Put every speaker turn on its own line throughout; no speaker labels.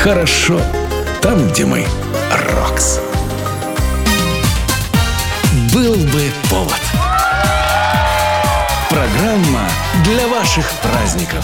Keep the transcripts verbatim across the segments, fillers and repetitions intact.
хорошо там, где мы. Рокс. Был бы повод. Программа для ваших праздников.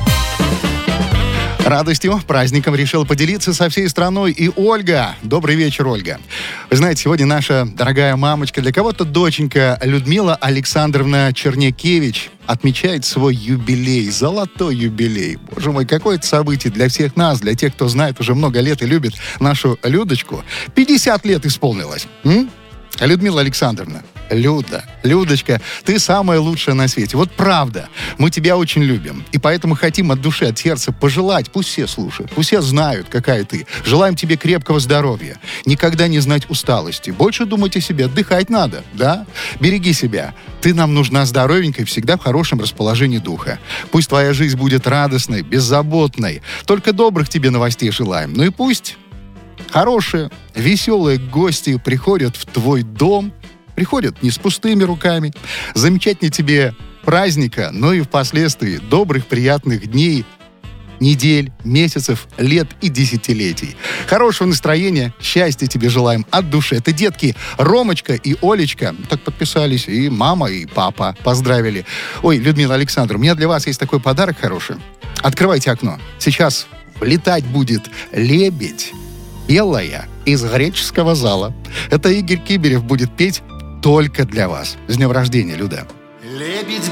Радостью, праздником решил поделиться со всей страной и Ольга. Добрый вечер, Ольга. Вы знаете, сегодня наша дорогая мамочка, для кого-то доченька Людмила Александровна Чернякевич отмечает свой юбилей, золотой юбилей. Боже мой, какое это событие для всех нас, для тех, кто знает уже много лет и любит нашу Людочку. пятьдесят лет исполнилось. М? Людмила Александровна, Люда, Людочка, ты самая лучшая на свете. Вот правда, мы тебя очень любим. И поэтому хотим от души, от сердца пожелать, пусть все слушают, пусть все знают, какая ты. Желаем тебе крепкого здоровья, никогда не знать усталости. Больше думать о себе, отдыхать надо, да? Береги себя. Ты нам нужна здоровенькой, всегда в хорошем расположении духа. Пусть твоя жизнь будет радостной, беззаботной. Только добрых тебе новостей желаем. Ну и пусть хорошие, веселые гости приходят в твой дом, приходят не с пустыми руками. Замечательно тебе праздника, но и впоследствии добрых, приятных дней, недель, месяцев, лет и десятилетий. Хорошего настроения, счастья тебе желаем от души. Это детки Ромочка и Олечка. Так подписались, и мама, и папа поздравили. Ой, Людмила Александровна, у меня для вас есть такой подарок хороший. Открывайте окно. Сейчас летать будет лебедь белая из греческого зала. Это Игорь Кибирев будет петь только для вас. С днем рождения, Люда!
Лебедь